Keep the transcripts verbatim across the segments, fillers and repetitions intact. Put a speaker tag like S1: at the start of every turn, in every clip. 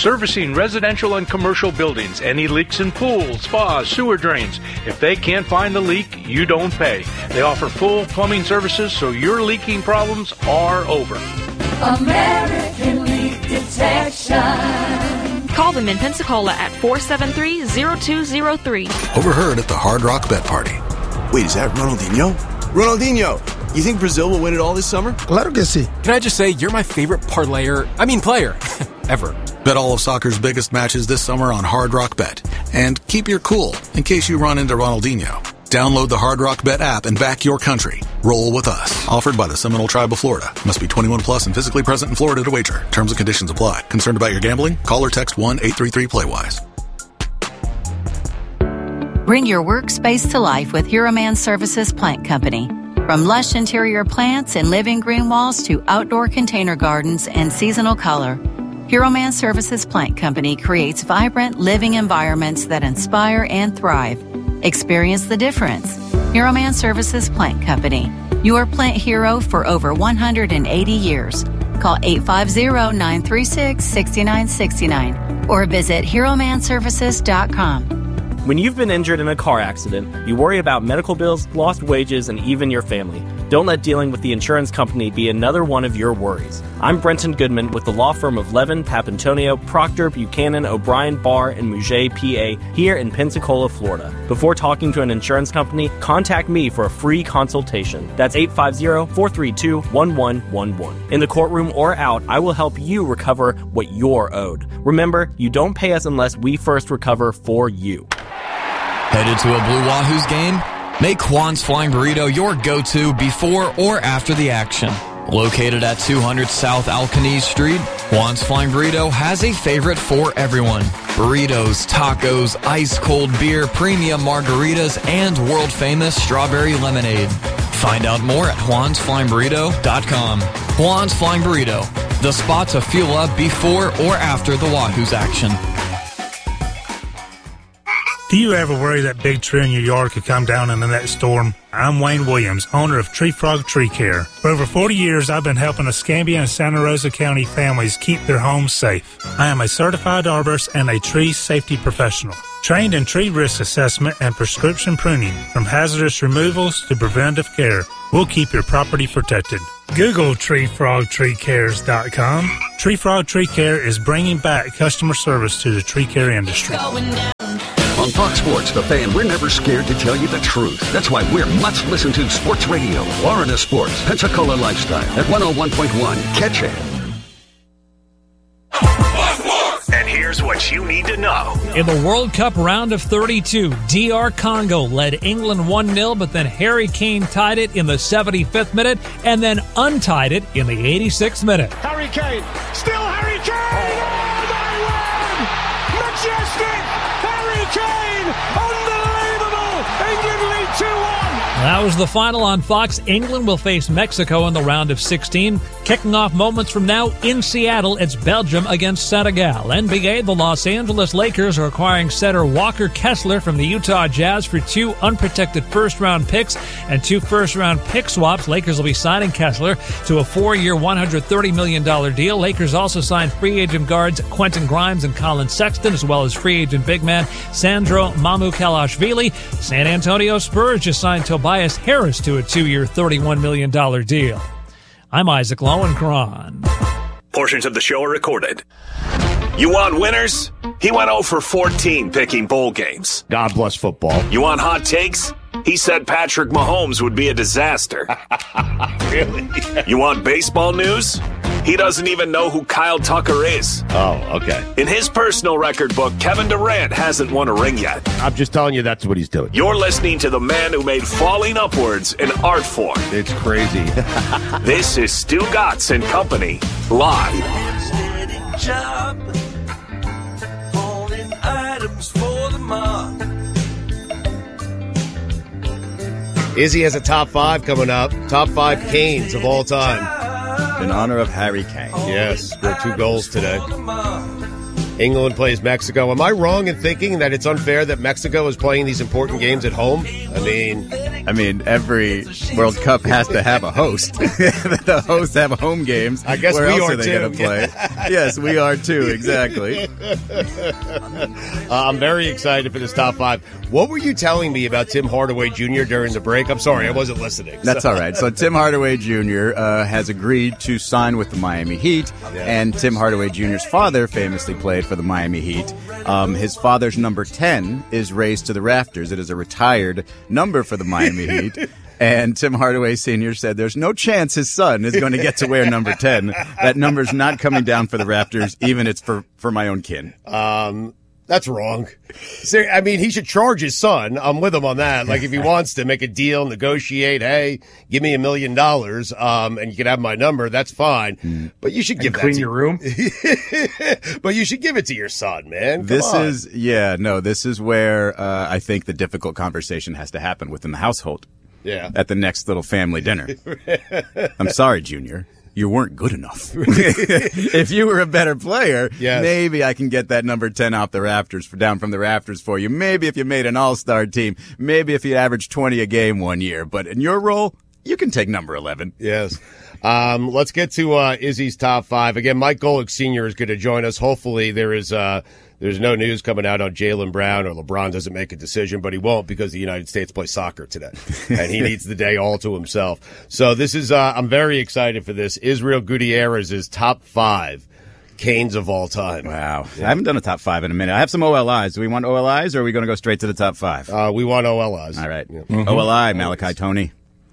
S1: Servicing residential and commercial buildings. Any leaks in pools, spas, sewer drains. If they can't find the leak, you don't pay. They offer full plumbing services, so your leaking problems are over.
S2: American Leak Detection.
S3: Call them in Pensacola at four seven three, zero two zero three.
S4: Overheard at the Hard Rock Bet Party.
S5: Wait, is that Ronaldinho? Ronaldinho, you think Brazil will win it all this summer?
S6: Claro que sí.
S7: Can I just say, you're my favorite parlayer, I mean player, ever.
S4: Bet all of soccer's biggest matches this summer on Hard Rock Bet. And keep your cool in case you run into Ronaldinho. Download the Hard Rock Bet app and back your country. Roll with us. Offered by the Seminole Tribe of Florida. Must be twenty-one plus and physically present in Florida to wager. Terms and conditions apply. Concerned about your gambling? Call or text one eight three three play wise.
S8: Bring your workspace to life with Hero Man Services Plant Company. From lush interior plants and living green walls to outdoor container gardens and seasonal color, Hero Man Services Plant Company creates vibrant living environments that inspire and thrive. Experience the difference. Hero Man Services Plant Company, your plant hero for over one hundred eighty years. Call eight five zero, nine three six, six nine six nine or visit hero man services dot com.
S9: When you've been injured in a car accident, you worry about medical bills, lost wages, and even your family. Don't let dealing with the insurance company be another one of your worries. I'm Brenton Goodman with the law firm of Levin, Papantonio, Proctor, Buchanan, O'Brien, Barr, and Mouget, P A, here in Pensacola, Florida. Before talking to an insurance company, contact me for a free consultation. That's eight five zero, four three two, one one one one. In the courtroom or out, I will help you recover what you're owed. Remember, you don't pay us unless we first recover for you.
S10: Headed to a Blue Wahoos game? Make Juan's Flying Burrito your go-to before or after the action. Located at two hundred South Alcanese Street, Juan's Flying Burrito has a favorite for everyone. Burritos, tacos, ice-cold beer, premium margaritas, and world-famous strawberry lemonade. Find out more at juans flying burrito dot com. Juan's Flying Burrito, the spot to fuel up before or after the Wahoos action.
S11: Do you ever worry that big tree in your yard could come down in the next storm? I'm Wayne Williams, owner of Tree Frog Tree Care. For over forty years, I've been helping Escambia and Santa Rosa County families keep their homes safe. I am a certified arborist and a tree safety professional, trained in tree risk assessment and prescription pruning. From hazardous removals to preventive care, we'll keep your property protected. Google tree frog tree cares dot com. Tree Frog Tree Care is bringing back customer service to the tree care industry.
S12: On Fox Sports, The Fan, we're never scared to tell you the truth. That's why we're must-listen-to sports radio. Florida Sports, Pensacola Lifestyle at one oh one point one. Catch it.
S13: And here's what you need to know.
S14: In the World Cup round of thirty-two, D R Congo led England one nil, but then Harry Kane tied it in the seventy-fifth minute and then untied it in the eighty-sixth minute.
S15: Harry Kane, still Harry Kane! Oh, they win! Majestic! Harry Kane! Unbelievable! England lead two one!
S14: That was the final on Fox. England will face Mexico in the round of sixteen. Kicking off moments from now in Seattle, it's Belgium against Senegal. N B A, the Los Angeles Lakers are acquiring center Walker Kessler from the Utah Jazz for two unprotected first-round picks and two first-round pick swaps. Lakers will be signing Kessler to a four-year, one hundred thirty million dollars deal. Lakers also signed free agent guards Quentin Grimes and Colin Sexton, as well as free agent big man Sandro Mamukelashvili. San Antonio Spurs just signed Tobias Harris to a two-year, thirty-one million dollars deal. I'm Isaac Lowenkron.
S13: Portions of the show are recorded. You want winners? He went oh for fourteen picking bowl games.
S16: God bless football.
S13: You want hot takes? He said Patrick Mahomes would be a disaster.
S16: Really?
S13: You want baseball news? He doesn't even know who Kyle Tucker is.
S16: Oh, okay.
S13: In his personal record book, Kevin Durant hasn't won a ring yet.
S16: I'm just telling you that's what he's doing.
S13: You're listening to the man who made falling upwards an art form.
S16: It's crazy.
S13: This is Stu Gatz and Company, live.
S2: Job, holding items for the mob.
S16: Izzy has a top five coming up. Top five Canes of all time.
S17: In honor of Harry Kane.
S16: Yes, scored two goals today. England plays Mexico. Am I wrong in thinking that it's unfair that Mexico is playing these important games at home? I mean,
S6: I mean, every World Cup has to have a host. The hosts have home games.
S16: I guess
S6: Where
S16: we
S6: else
S16: are,
S6: are they
S16: too.
S6: going to play? Yes, we are too. Exactly.
S16: uh, I'm very excited for this top five. What were you telling me about Tim Hardaway Junior during the break? I'm sorry, I wasn't listening.
S6: That's all right. So Tim Hardaway Junior Uh, has agreed to sign with the Miami Heat,
S16: Yeah.
S6: and Tim Hardaway Junior's father famously played for the Miami Heat. Um, his father's number ten is raised to the rafters. It is a retired number for the Miami Heat. And Tim Hardaway Senior said there's no chance his son is going to get to wear number ten. That number's not coming down for the Raptors, even it's for, for my own kin.
S16: Um, that's wrong. Ser- I mean, he should charge his son. I'm with him on that. Like, if he wants to make a deal, negotiate, hey, give me a million dollars, um, and you can have my number, that's fine.
S6: Mm.
S16: But you should give
S17: And
S16: that
S17: clean
S16: to
S17: your room.
S16: But you should give it to your son, man. Come
S6: This
S16: on.
S6: is, yeah, no, this is where uh, I think the difficult conversation has to happen within the household.
S16: Yeah.
S6: At the next little family dinner. I'm sorry, Junior. You weren't good enough. If you were a better player,
S16: Yes.
S6: maybe I can get that number ten off the rafters, for, down from the rafters for you. Maybe if you made an all-star team. Maybe if you averaged twenty a game one year. But in your role, you can take number eleven.
S16: Yes. Um, let's get to uh, Izzy's top five. Again, Mike Golick Senior is going to join us. Hopefully there is uh, there's no news coming out on Jaylen Brown or LeBron doesn't make a decision, but he won't because the United States plays soccer today. And he needs the day all to himself. So this is uh, I'm very excited for this. Israel Gutierrez's top five Canes of all time.
S6: Wow. I haven't done a top five in a minute. I have some O L Is. Do we want O L Is or are we going to go straight to the top five?
S16: Uh, we want O L Is.
S6: All right.
S16: Mm-hmm.
S6: O L I, Malachi Toney.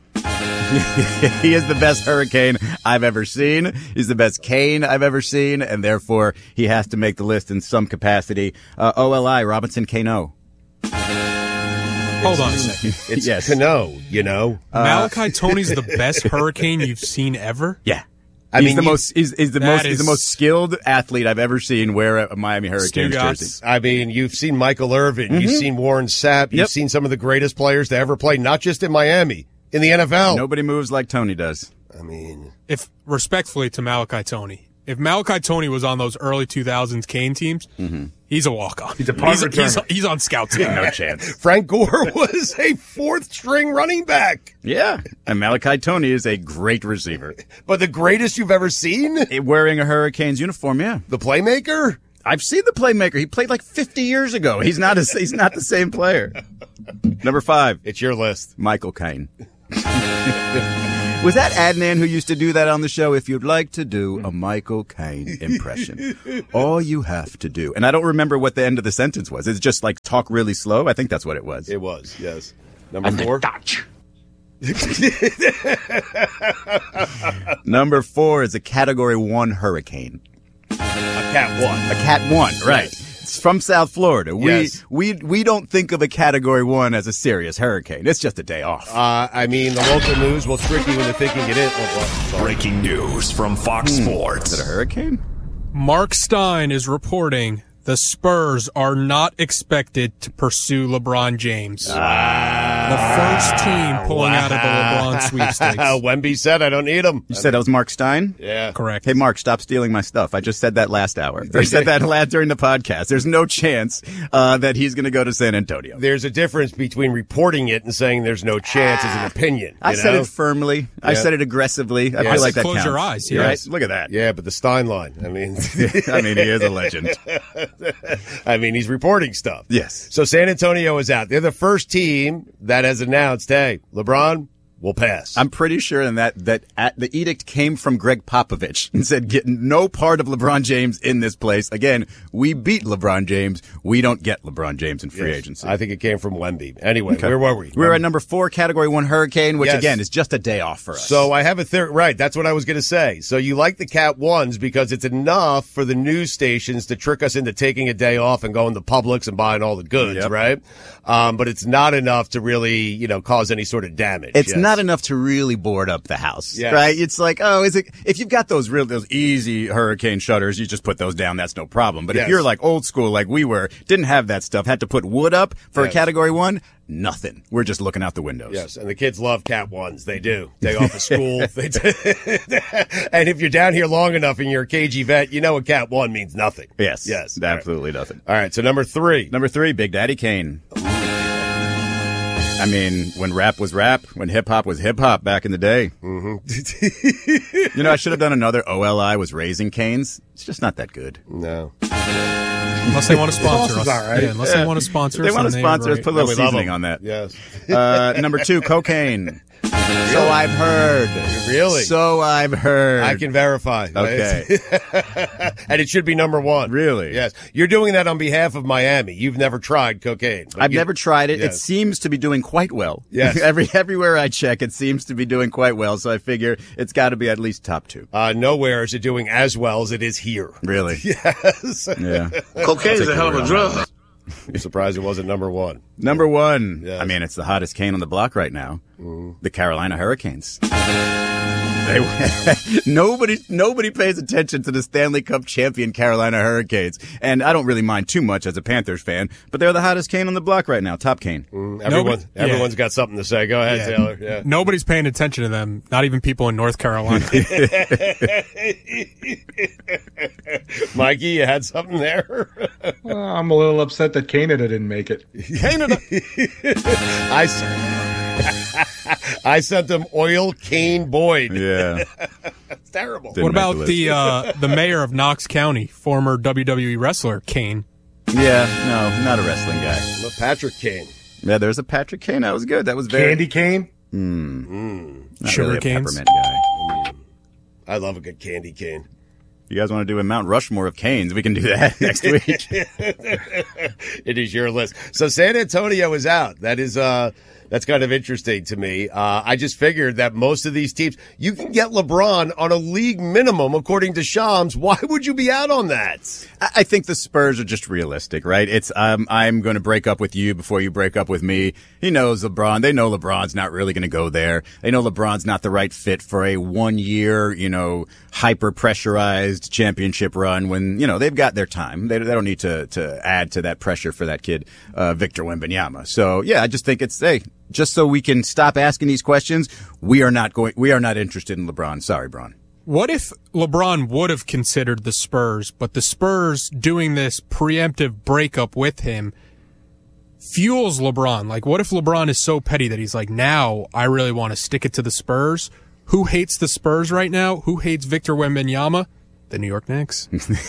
S6: He is the best Hurricane I've ever seen. He's the best Cane I've ever seen, and therefore he has to make the list in some capacity. Uh, O L I, Robinson Cano.
S7: Hold on a second.
S16: It's
S6: Yes.
S16: Cano, you know.
S7: Malachi Toney's the best Hurricane you've seen ever?
S6: Yeah.
S16: I
S6: he's
S16: mean,
S6: the
S16: you-
S6: most. He's, he's the
S7: That
S6: most. He's
S7: is-
S6: the most skilled athlete I've ever seen wear a Miami Hurricanes
S7: Stugotz.
S6: jersey.
S16: I mean, you've seen Michael Irvin, you've seen Warren Sapp, you've
S6: Yep.
S16: seen some of the greatest players to ever play, not just in Miami, in the N F L.
S6: Nobody moves like Tony does.
S16: I mean,
S7: If respectfully to Malachi Toney, if Malachi Toney was on those early two thousands Kane teams, he's a walk-on.
S17: He's a punt
S7: he's, he's,
S17: returner.
S7: he's on scout team.
S6: No chance.
S16: Frank Gore was a fourth string running back,
S6: Yeah, and Malachi Toney is a great receiver.
S16: but the greatest you've ever seen,
S6: Eh, Wearing a Hurricanes uniform, yeah.
S16: the playmaker.
S6: I've seen the playmaker. He played like fifty years ago. He's not a, he's not the same player. Number five,
S16: It's your list.
S6: Michael Caine. Was that Adnan who used to do that on the show? If you'd like to do a Michael Caine impression, all you have to do, and I don't remember what the end of the sentence was. It's just like talk really slow. I think that's what it was.
S16: It was, yes. Number four.
S6: Number four is a Category One hurricane.
S16: A cat one.
S6: A Cat One, right? It's from South Florida. We
S16: Yes.
S6: we we don't think of a Category One as a serious hurricane. It's just a day off.
S16: Uh, I mean, the local news will trick you into thinking it is. Oh, well, sorry.
S13: Breaking news from Fox Sports.
S6: Is it a hurricane?
S7: Mark Stein is reporting the Spurs are not expected to pursue LeBron James. The first team pulling out of the LeBron sweepstakes.
S16: Wemby said, I don't need him.
S6: You said that was Mark Stein?
S16: Yeah.
S7: Correct.
S6: Hey, Mark, stop stealing my stuff. I just said that last hour. I said that last during the podcast. There's no chance uh, that he's going to go to San Antonio.
S16: There's a difference between reporting it and saying there's no chance as an opinion.
S6: I
S16: you
S6: said
S16: know?
S6: it firmly. I
S16: Yeah.
S6: said it aggressively. I
S16: Yeah.
S6: feel like that
S7: Close
S6: counts.
S7: your eyes,
S6: You're
S7: yes.
S6: right? Look at that.
S16: Yeah, but the Stein line. I mean,
S6: I mean, he is a legend.
S16: I mean, he's reporting stuff.
S6: Yes.
S16: So San Antonio is out. They're the first team that has announced, hey, LeBron will pass.
S6: I'm pretty sure that that at, the edict came from Greg Popovich and said, get no part of LeBron James in this place. Again, we beat LeBron James. We don't get LeBron James in free
S16: Yes.
S6: agency.
S16: I think it came from Wemby. Anyway,
S6: Okay.
S16: where were we?
S6: We were at number four, Category One Hurricane, which
S16: Yes.
S6: again is just a day off for us.
S16: So I have a theory. Right, that's what I was going to say. So you like the Cat ones because it's enough for the news stations to trick us into taking a day off and going to Publix and buying all the goods,
S6: Yep.
S16: right? Um, but it's not enough to really, you know, cause any sort of damage.
S6: It's
S16: Yes.
S6: not not enough to really board up the house,
S16: Yes.
S6: right? It's like, oh, is it, if you've got those real, those easy hurricane shutters, you just put those down, that's no problem. But
S16: Yes.
S6: if you're like old school, like we were, didn't have that stuff, had to put wood up for
S16: Yes.
S6: a category one, nothing. We're just looking out the windows.
S16: Yes, and the kids love Cat Ones. They do. Day off of school. They do. And if you're down here long enough and you're a K G vet, you know a Cat One means nothing.
S6: Yes.
S16: Yes.
S6: Absolutely nothing.
S16: All right, so number three.
S6: Number three, Big Daddy Kane. I mean, when rap was rap, when hip hop was hip hop back in the day.
S16: Mm-hmm.
S6: You know, I should have done another O L I was Raising Canes. It's just not that good.
S16: No.
S7: Unless they want to sponsor us.
S6: All right.
S7: Yeah, unless they want to sponsor
S6: They
S7: us.
S6: want to
S7: then
S6: sponsor us.
S7: right.
S6: Put a little
S16: No, we love
S6: seasoning
S16: them.
S6: on that.
S16: Yes.
S6: Uh, number two, cocaine. So I've heard.
S16: Really?
S6: So I've heard.
S16: I can verify.
S6: Okay.
S16: And it should be number one.
S6: Really?
S16: Yes. You're doing that on behalf of Miami. You've never tried cocaine. but
S6: I've
S16: you-
S6: never tried it. It
S16: Yes.
S6: seems to be doing quite well.
S16: Yes.
S6: Every everywhere I check, it seems to be doing quite well. So I figure it's got to be at least top two.
S16: Uh, nowhere is it doing as well as it is here.
S6: Really?
S16: Yes.
S6: Yeah.
S2: Cocaine's a hell of a drug.
S16: I'm surprised it wasn't number one.
S6: Number one.
S16: Yes.
S6: I mean, it's the hottest cane on the block right now.
S16: Mm.
S6: The Carolina Hurricanes. They, nobody, nobody pays attention to the Stanley Cup champion Carolina Hurricanes, and I don't really mind too much as a Panthers fan. But they're the hottest cane on the block right now, top cane.
S16: Mm, everyone,
S7: Nobody- yeah.
S16: everyone's got something to say. Go ahead,
S7: Yeah.
S16: Taylor. Yeah.
S7: Nobody's paying attention to them. Not even people in North Carolina.
S16: Mikey, you had something there?
S17: Uh, I'm a little upset that Canada didn't make it.
S16: Canada. I, s- I sent them Oil Cane Boyd.
S6: Yeah.
S16: It's terrible.
S6: Didn't
S7: what
S6: make
S7: about
S6: the
S7: the uh, the mayor of Knox County, former W W E wrestler Kane?
S6: Yeah, no, not a wrestling guy.
S16: I'm a Patrick Kane.
S6: Yeah, there's a Patrick Kane. That was good. That was very
S17: Candy cane?
S6: Mm,
S16: Mm.
S6: not
S7: Sugar
S6: really a
S7: canes?
S6: peppermint guy.
S16: I love a good candy cane.
S6: You guys want to do a Mount Rushmore of canes? We can do that next week.
S16: It is your list. So San Antonio is out. That is uh that's kind of interesting to me. Uh I just figured that most of these teams, you can get LeBron on a league minimum according to Shams. Why would you be out on that?
S6: I I think the Spurs are just realistic, right? It's um, I'm going to break up with you before you break up with me. He knows LeBron. They know LeBron's not really going to go there. They know LeBron's not the right fit for a one-year, you know, hyper-pressurized championship run when, you know, they've got their time. They, they don't need to, to add to that pressure for that kid, uh, Victor Wembanyama. So, yeah, I just think it's, hey, just so we can stop asking these questions, we are not going, we are not interested in LeBron. Sorry, Bron.
S7: What if LeBron would have considered the Spurs, but the Spurs doing this preemptive breakup with him fuels LeBron? Like, what if LeBron is so petty that he's like, now I really want to stick it to the Spurs? Who hates the Spurs right now? Who hates Victor Wembanyama? The New York Knicks.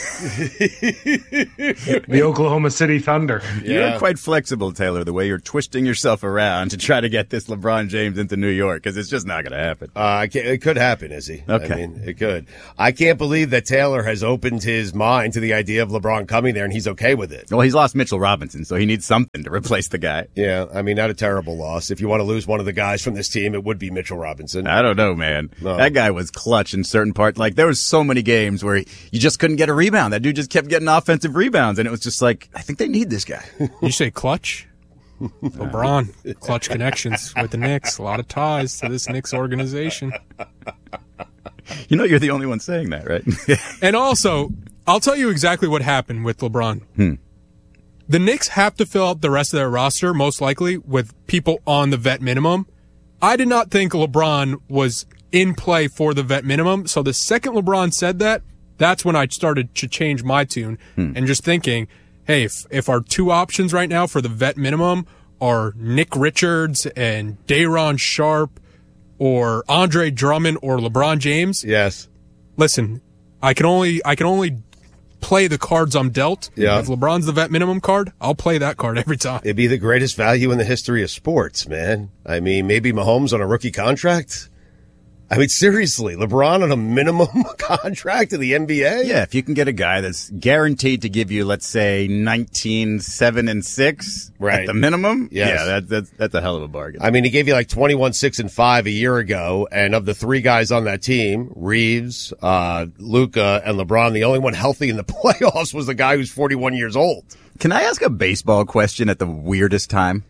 S17: The Oklahoma City Thunder.
S6: You're quite flexible, Taylor, the way you're twisting yourself around to try to get this LeBron James into New York, because it's just not going to happen.
S16: Uh, I can't, it could happen, Izzy.
S6: Okay.
S16: I mean, it could. I can't believe that Taylor has opened his mind to the idea of LeBron coming there and he's okay with it.
S6: Well, he's lost Mitchell Robinson, so he needs something to replace the guy.
S16: Yeah, I mean, not a terrible loss. If you want to lose one of the guys from this team, it would be Mitchell Robinson.
S6: I don't know, man.
S16: No.
S6: That guy was clutch in certain parts. Like, there was so many games where he, you just couldn't get a rebound. That dude just kept getting offensive rebounds, and it was just like, I think they need this guy.
S7: You say clutch? LeBron, clutch connections with the Knicks. A lot of ties to this Knicks organization.
S6: You know you're the only one saying that, right?
S7: And also, I'll tell you exactly what happened with LeBron.
S6: Hmm.
S7: The Knicks have to fill up the rest of their roster, most likely, with people on the vet minimum. I did not think LeBron was in play for the vet minimum, so the second LeBron said that, that's when I started to change my tune
S6: Hmm.
S7: and just thinking, hey, if, if our two options right now for the vet minimum are Nick Richards and Day'Ron Sharpe or Andre Drummond or LeBron James.
S16: Yes.
S7: Listen, I can only I can only play the cards I'm dealt.
S16: Yeah.
S7: If LeBron's the vet minimum card, I'll play that card every time.
S16: It'd be the greatest value in the history of sports, man. I mean, maybe Mahomes on a rookie contract. I mean, seriously, LeBron on a minimum contract in the N B A?
S6: Yeah, if you can get a guy that's guaranteed to give you, let's say, nineteen, seven, and six
S16: Right.
S6: at the minimum,
S16: Yes.
S6: yeah, that, that's that's a hell of a bargain.
S16: I mean, he gave you like twenty-one, six, and five a year ago, and of the three guys on that team, Reeves, uh, Luka, and LeBron, the only one healthy in the playoffs was the guy who's forty-one years old.
S6: Can I ask a baseball question at the weirdest time?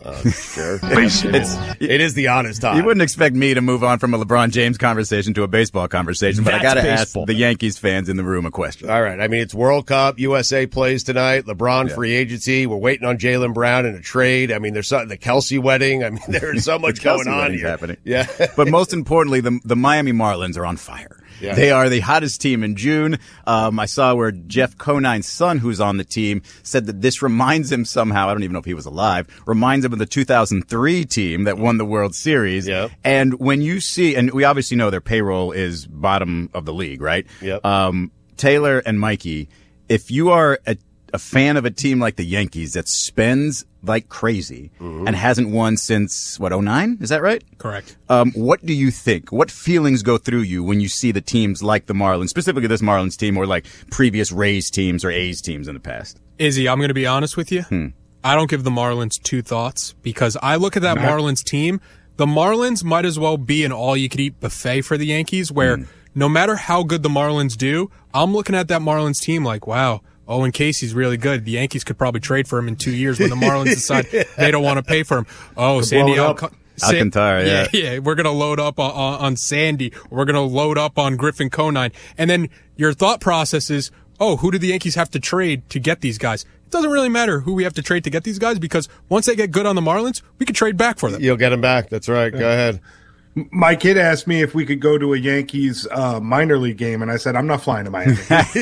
S16: Uh, sure. it's, it is the honest time.
S6: You wouldn't expect me to move on from a LeBron James conversation to a baseball conversation, but
S16: That's
S6: I got to ask
S16: baseball.
S6: the Yankees fans in the room a question.
S16: All right. I mean, it's World Cup. U S A plays tonight. LeBron
S6: Yeah.
S16: free agency. We're waiting on Jaylen Brown in a trade. I mean, there's something, the Kelsey wedding. I mean, there's so much
S6: The
S16: going
S6: Kelsey
S16: on
S6: wedding's
S16: here.
S6: happening.
S16: Yeah.
S6: But most importantly, the, the Miami Marlins are on fire.
S16: Yeah.
S6: They are the hottest team in June. Um, I saw where Jeff Conine's son, who's on the team, said that this reminds him somehow, I don't even know if he was alive, reminds him of the two thousand three team that won the World Series.
S16: Yep.
S6: And when you see, and we obviously know their payroll is bottom of the league, right?
S16: Yep.
S6: Um, Taylor and Mikey, if you are a, a fan of a team like the Yankees that spends like crazy
S16: Mm-hmm.
S6: and hasn't won since, what, oh nine? Is that right?
S7: Correct.
S6: Um, what do you think? What feelings go through you when you see the teams like the Marlins, specifically this Marlins team, or like previous Rays teams or A's teams in the past?
S7: Izzy, I'm going to be honest with you.
S6: Hmm.
S7: I don't give the Marlins two thoughts because I look at that
S6: Nah.
S7: Marlins team. The Marlins might as well be an all-you-could-eat buffet for the Yankees where
S6: Hmm.
S7: no matter how good the Marlins do, I'm looking at that Marlins team like, wow, Owen Casey's really good. The Yankees could probably trade for him in two years when the Marlins decide they don't want to pay for him. Oh,
S17: Could
S7: Sandy
S17: blow it
S7: Alca-
S17: up.
S7: San-
S6: Alcantara, yeah.
S7: yeah, yeah. We're gonna load up on, on, on Sandy. We're gonna load up on Griffin Conine, and then your thought process is, oh, who do the Yankees have to trade to get these guys? It doesn't really matter who we have to trade to get these guys because once they get good on the Marlins, we can trade back for them.
S16: You'll get them back. That's right. Go ahead.
S17: My kid asked me if we could go to a Yankees uh, minor league game, and I said, I'm not flying to Miami.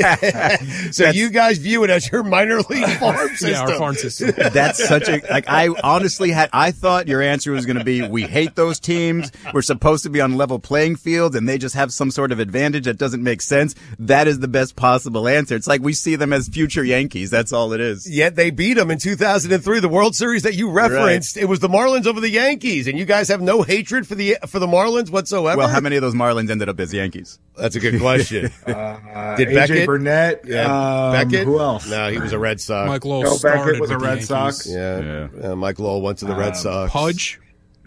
S16: So you guys view it as your minor league farm system.
S7: Yeah, our farm system.
S6: That's such a, like, I honestly had, I thought your answer was going to be, we hate those teams. We're supposed to be on level playing fields and they just have some sort of advantage that doesn't make sense. That is the best possible answer. It's like we see them as future Yankees. That's all it is.
S16: Yet they beat them in two thousand three, the World Series that you referenced. It was the Marlins over the Yankees, and you guys have no hatred for the for the Marlins whatsoever.
S6: Well, how many of those Marlins ended up as Yankees?
S16: That's a good question.
S17: Uh,
S16: Did
S17: A J
S16: Beckett?
S17: Burnett.
S16: Yeah,
S17: um,
S16: Beckett.
S17: Who else?
S16: No, he was a Red Sox.
S7: Mike Lowell
S17: No,
S7: started
S17: Beckett was
S7: with
S17: a
S7: the
S17: Red
S7: Yankees.
S17: Sox.
S16: Yeah, Uh, Mike Lowell went to the Red
S17: Um,
S16: Sox.
S7: Pudge.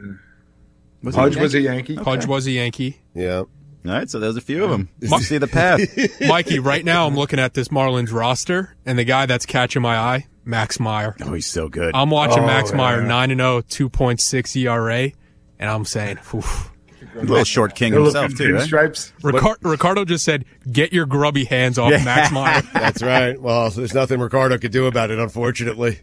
S6: Was
S17: Pudge
S6: he
S17: was a Yankee.
S7: Pudge was a Yankee.
S16: Yeah.
S6: All right, so there's a few of them. You see the path.
S7: Mikey, right now I'm looking at this Marlins roster, and the guy that's catching my eye, Max Meyer.
S6: Oh, he's so good.
S7: I'm watching
S17: Oh,
S7: Max Meyer,
S17: yeah.
S7: nine and oh, two point six E R A, and I'm saying, oof.
S6: A little short king
S17: They're
S6: himself,
S17: looking
S6: too, right?
S17: pinstripes.
S7: Ricar- Ricardo just said, get your grubby hands off
S6: Yeah.
S7: Max Meyer.
S16: That's right. Well, there's nothing Ricardo could do about it, unfortunately.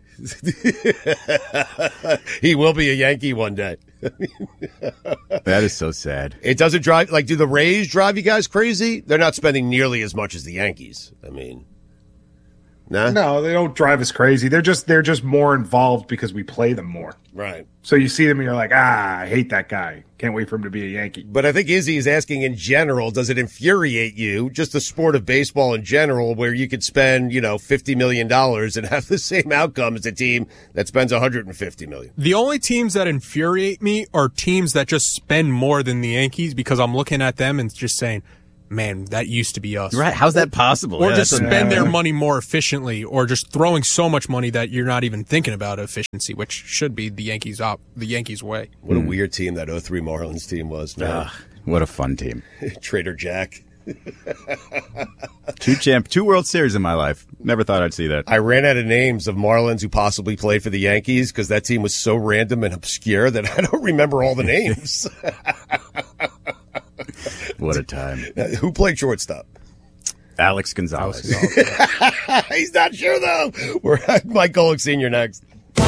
S16: He will be a Yankee one day.
S6: That is so sad.
S16: It doesn't drive, like, do the Rays drive you guys crazy? They're not spending nearly as much as the Yankees. I mean, nah?
S17: No, they don't drive us crazy. They're just they're just more involved because we play them more.
S16: Right.
S17: So you see them and you're like, ah, I hate that guy. Can't wait for him to be a Yankee.
S16: But I think Izzy is asking in general, does it infuriate you, just the sport of baseball in general, where you could spend, you know, fifty million dollars and have the same outcome as a team that spends one hundred fifty million dollars?
S7: The only teams that infuriate me are teams that just spend more than the Yankees because I'm looking at them and just saying, man, that used to be us.
S6: Right? How's that possible?
S7: Or
S6: Yeah,
S7: just
S6: that's a-
S7: spend their money more efficiently, or just throwing so much money that you're not even thinking about efficiency, which should be the Yankees op, the Yankees way.
S16: What a weird team that oh three Marlins team was, man.
S6: Ah, what a fun team.
S16: Trader Jack.
S6: Two champ, two World Series in my life. Never thought I'd see that.
S16: I ran out of names of Marlins who possibly played for the Yankees because that team was so random and obscure that I don't remember all the names.
S6: What a time.
S16: Who played shortstop?
S6: Alex Gonzalez.
S16: He's not sure, though. We're at Mike Golick Senior next.
S15: Di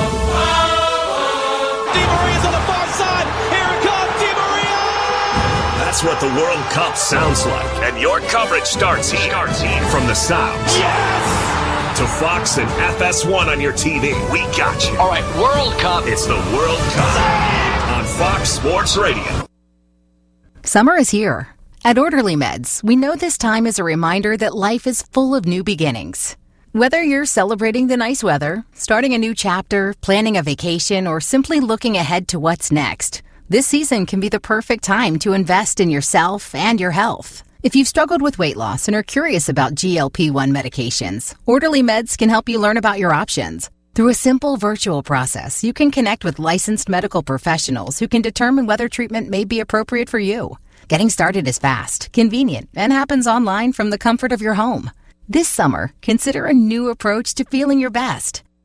S15: Maria's on the far side. Here it comes, Di Maria.
S13: That's what the World Cup sounds like. And your coverage starts here. Starts here. From the South.
S15: Yes!
S13: To Fox and F S one on your T V. We got you.
S18: All right, World Cup.
S13: It's the World Cup on Fox Sports Radio.
S19: Summer is here. At Orderly Meds, we know this time is a reminder that life is full of new beginnings. Whether you're celebrating the nice weather, starting a new chapter, planning a vacation, or simply looking ahead to what's next, this season can be the perfect time to invest in yourself and your health. If you've struggled with weight loss and are curious about G L P one medications, Orderly Meds can help you learn about your options. Through a simple virtual process, you can connect with licensed medical professionals who can determine whether treatment may be appropriate for you. Getting started is fast, convenient, and happens online from the comfort of your home. This summer, consider a new approach to feeling your best.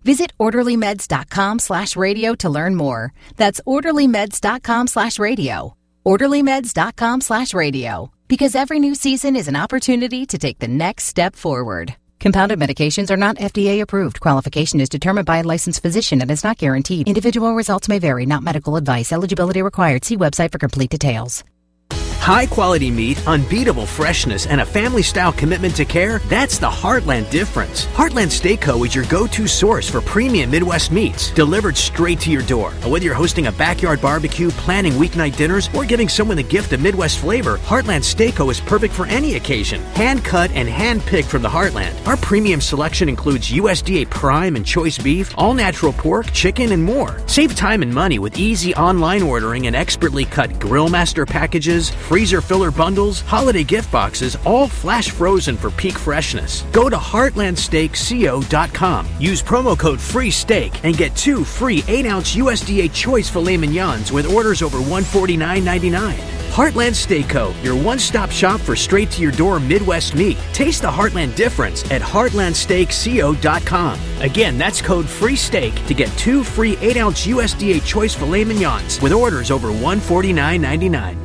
S19: Visit orderlymeds.com slash radio to learn more. That's orderlymeds.com slash radio. orderlymeds.com slash radio. Because every new season is an opportunity to take the next step forward. Compounded medications are not F D A approved. Qualification is determined by a licensed physician and is not guaranteed. Individual results may vary, not medical advice. Eligibility required. See website for complete details.
S18: High-quality meat, unbeatable freshness, and a family-style commitment to care, that's the Heartland difference. Heartland Steak Co. is your go-to source for premium Midwest meats, delivered straight to your door. Whether you're hosting a backyard barbecue, planning weeknight dinners, or giving someone the gift of Midwest flavor, Heartland Steak Co. is perfect for any occasion. Hand-cut and hand-picked from the Heartland. Our premium selection includes U S D A Prime and Choice Beef, all-natural pork, chicken, and more. Save time and money with easy online ordering and expertly cut Grill Master packages, freezer filler bundles, holiday gift boxes, all flash frozen for peak freshness. Go to heartland steak co dot com. Use promo code FREESTEAK and get two free eight ounce U S D A Choice filet mignons with orders over one hundred forty-nine ninety-nine. Heartland Steak Co., your one-stop shop for straight-to-your-door Midwest meat. Taste the Heartland difference at heartland steak co dot com. Again, that's code FREESTEAK to get two free eight ounce U S D A Choice filet mignons with orders over one hundred forty-nine ninety-nine.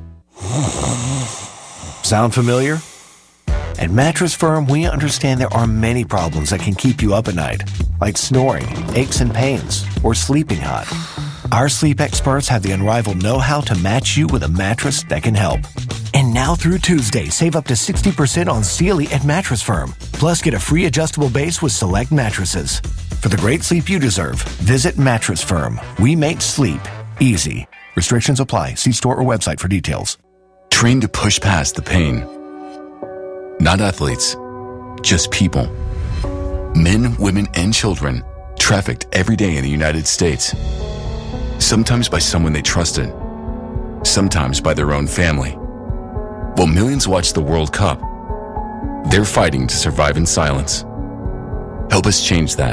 S20: Sound familiar? At Mattress Firm, we understand there are many problems that can keep you up at night, like snoring, aches and pains, or sleeping hot. Our sleep experts have the unrivaled know-how to match you with a mattress that can help. And now through Tuesday, save up to sixty percent on Sealy at Mattress Firm. Plus, get a free adjustable base with select mattresses. For the great sleep you deserve, visit Mattress Firm. We make sleep easy. Restrictions apply. See store or website for details.
S21: Trained to push past the pain. Not athletes, just people. Men, women, and children trafficked every day in the United States. Sometimes by someone they trusted, sometimes by their own family. While millions watch the World Cup, they're fighting to survive in silence. Help us change that.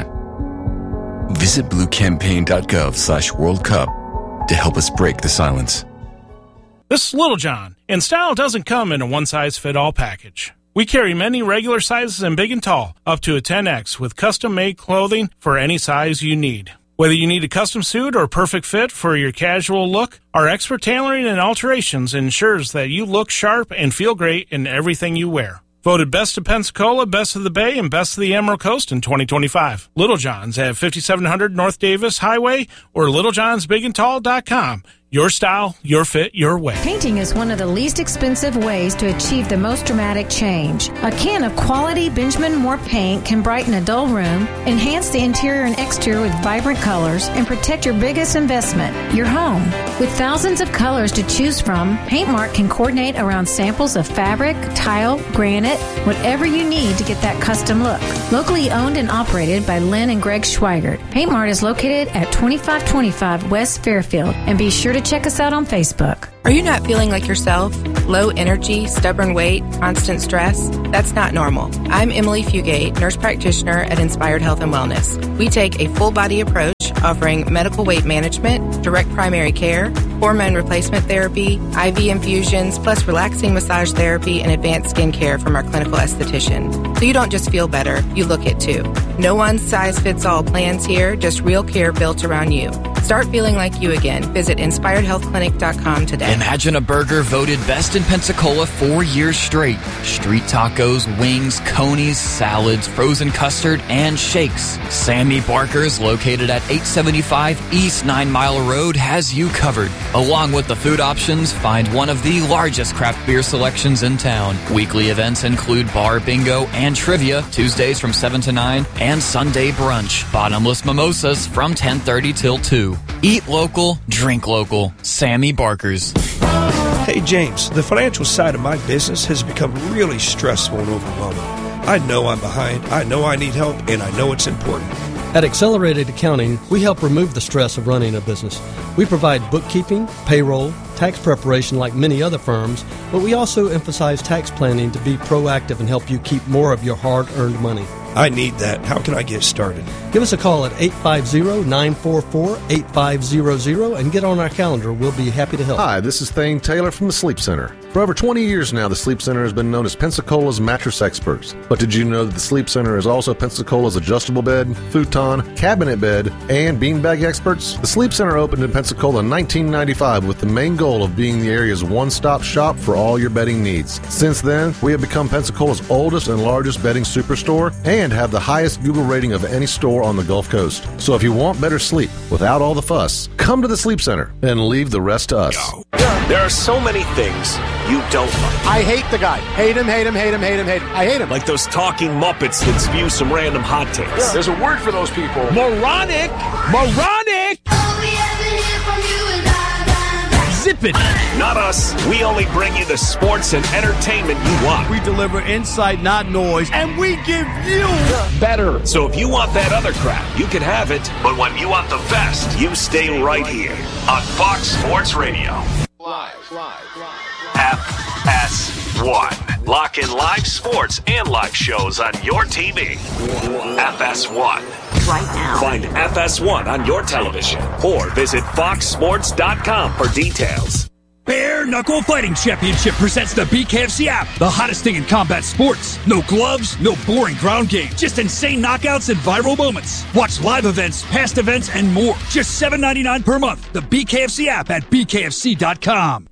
S21: Visit bluecampaign.gov slash World Cup to help us break the silence.
S22: This is Little John, and style doesn't come in a one-size-fit-all package. We carry many regular sizes in big and tall, up to a ten X, with custom-made clothing for any size you need. Whether you need a custom suit or a perfect fit for your casual look, our expert tailoring and alterations ensures that you look sharp and feel great in everything you wear. Voted Best of Pensacola, Best of the Bay, and Best of the Emerald Coast in twenty twenty-five. Little John's at fifty-seven hundred North Davis Highway or little johns big and tall dot com. Your style, your fit, your way.
S23: Painting is one of the least expensive ways to achieve the most dramatic change. A can of quality Benjamin Moore paint can brighten a dull room, enhance the interior and exterior with vibrant colors, and protect your biggest investment, your home. With thousands of colors to choose from, Paintmark can coordinate around samples of fabric, tile, granite, whatever you need to get that custom look. Locally owned and operated by Lynn and Greg Schweigert, Paintmark is located at twenty-five twenty-five West Fairfield, and be sure to check us out on Facebook.
S24: Are you not feeling like yourself? Low energy, stubborn weight, constant stress? That's not normal. I'm Emily Fugate, nurse practitioner at Inspired Health and Wellness. We take a full body approach offering medical weight management, direct primary care, hormone replacement therapy, I V infusions, plus relaxing massage therapy and advanced skin care from our clinical esthetician. So you don't just feel better, you look it too. No one size fits all plans here, just real care built around you. Start feeling like you again. Visit inspired health clinic dot com today.
S10: Imagine a Burger voted best in Pensacola four years straight. Street tacos, wings, conies, salads, frozen custard, and shakes. Sammy Barker's, located at eight seventy-five East Nine Mile Road, has you covered. Along with the food options, find one of the largest craft beer selections in town. Weekly events include bar bingo and trivia, Tuesdays from seven to nine, and Sunday brunch. Bottomless mimosas from ten thirty till two. Eat local, drink local. Sammy Barker's.
S25: Hey James, the financial side of my business has become really stressful and overwhelming. I know I'm behind, I know I need help, and I know it's important.
S26: At Accelerated Accounting, we help remove the stress of running a business. We provide bookkeeping, payroll, tax preparation like many other firms, but we also emphasize tax planning to be proactive and help you keep more of your hard-earned money.
S25: I need that. How can I get started?
S26: Give us a call at eight five zero, nine four four, eight five zero zero and get on our calendar. We'll be happy to help.
S27: Hi, this is Thane Taylor from the Sleep Center.
S1: For over twenty years now, the Sleep Center has been known as Pensacola's mattress experts. But did you know that the Sleep Center is also Pensacola's adjustable bed, futon, cabinet bed, and beanbag experts? The Sleep Center opened in Pensacola in nineteen ninety-five with the main goal of being the area's one-stop shop for all your bedding needs. Since then, we have become Pensacola's oldest and largest bedding superstore and have the highest Google rating of any store on the Gulf Coast. So if you want better sleep without all the fuss, come to the Sleep Center and leave the rest to us.
S13: There are so many things you don't like.
S3: I hate the guy. Hate him, hate him, hate him, hate him, hate him. I hate him.
S13: Like those talking Muppets that spew some random hot takes.
S3: Yeah. There's a word for those people.
S13: Moronic! Moronic!
S3: Zip it!
S13: Not us. We only bring you the sports and entertainment you want.
S3: We deliver insight, not noise, and we give you better.
S13: So if you want that other crap, you can have it. But when you want the best, you stay right here on Fox Sports Radio.
S3: Live, live, live.
S13: F S one. Lock in live sports and live shows on your T V. F S one.
S4: Right now.
S13: Find F S one on your television or visit fox sports dot com for details.
S5: Bare Knuckle Fighting Championship presents the B K F C app, the hottest thing in combat sports. No gloves, no boring ground game, just insane knockouts and viral moments. Watch live events, past events, and more. Just seven ninety-nine per month. The B K F C app at b k f c dot com.